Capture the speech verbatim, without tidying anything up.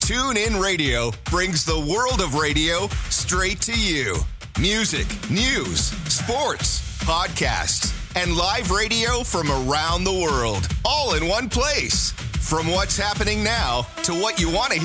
TuneIn Radio brings the world of radio straight to you. Music, news, sports, podcasts, and live radio from around the world, all in one place. From what's happening now to what you want to hear